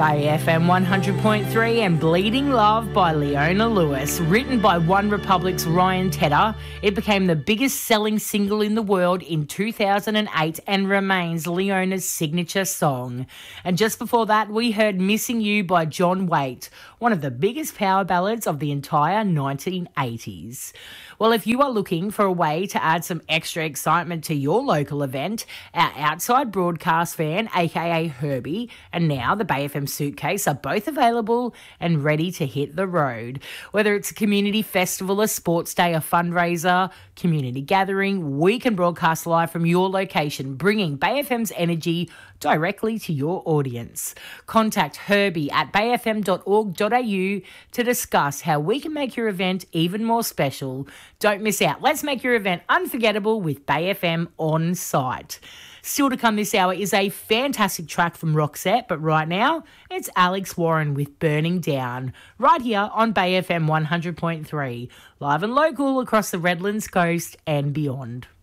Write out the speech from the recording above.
Bay FM 100.3 and Bleeding Love by Leona Lewis. Written by One Republic's Ryan Tedder, it became the biggest selling single in the world in 2008 and remains Leona's signature song. And just before that, we heard Missing You by John Waite, one of the biggest power ballads of the entire 1980s. Well, if you are looking for a way to add some extra excitement to your local event, our Outside Broadcast van, aka Herbie, and now the Bay FM Suitcase are both available and ready to hit the road. Whether it's a community festival, a sports day, a fundraiser, community gathering, we can broadcast live from your location, bringing Bay FM's energy directly to your audience. Contact Herbie at bayfm.org.au to discuss how we can make your event even more special. Don't miss out. Let's make your event unforgettable with Bay FM on site. Still to come this hour is a fantastic track from Roxette, but right now it's Alex Warren with Burning Down, right here on Bay FM 100.3, live and local across the Redlands coast and beyond.